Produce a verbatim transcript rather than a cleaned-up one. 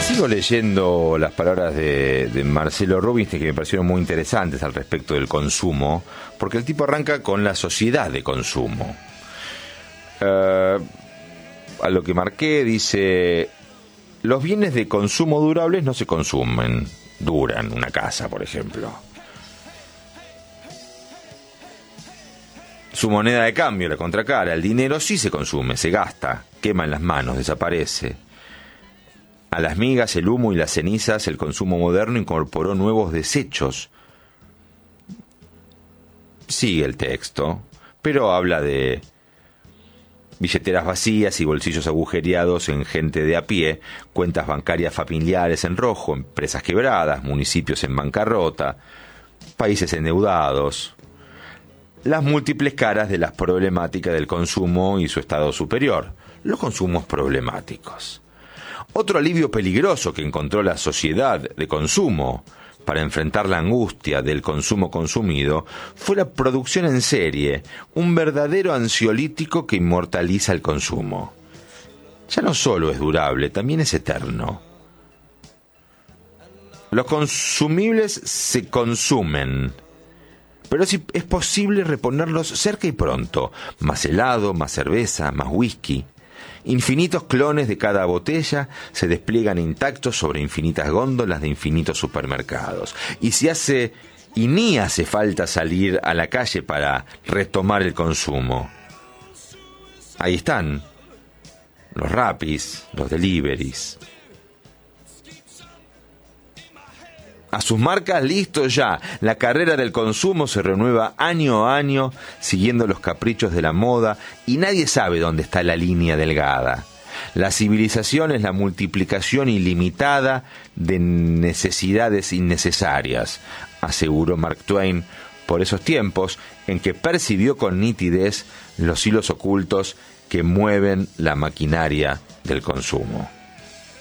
Sigo leyendo las palabras de, de Marcelo Rubinstein, que me parecieron muy interesantes al respecto del consumo, porque el tipo arranca con la sociedad de consumo. Uh, a lo que marqué, dice: los bienes de consumo durables no se consumen, duran, una casa, por ejemplo. Su moneda de cambio, la contracara, el dinero sí se consume, se gasta, quema en las manos, desaparece. A las migas, el humo y las cenizas, el consumo moderno incorporó nuevos desechos. Sigue el texto, pero habla de billeteras vacías y bolsillos agujereados en gente de a pie, cuentas bancarias familiares en rojo, empresas quebradas, municipios en bancarrota, países endeudados. Las múltiples caras de las problemáticas del consumo y su estado superior, los consumos problemáticos. Otro alivio peligroso que encontró la sociedad de consumo para enfrentar la angustia del consumo consumido fue la producción en serie, un verdadero ansiolítico que inmortaliza el consumo. Ya no solo es durable, también es eterno. Los consumibles se consumen, pero si es posible reponerlos cerca y pronto. Más helado, más cerveza, más whisky. Infinitos clones de cada botella se despliegan intactos sobre infinitas góndolas de infinitos supermercados. Y si hace y ni hace falta salir a la calle para retomar el consumo. Ahí están los Rapis, los deliveries. A sus marcas, listo ya. La carrera del consumo se renueva año a año, siguiendo los caprichos de la moda, y nadie sabe dónde está la línea delgada. La civilización es la multiplicación ilimitada de necesidades innecesarias, aseguró Mark Twain por esos tiempos en que percibió con nitidez los hilos ocultos que mueven la maquinaria del consumo.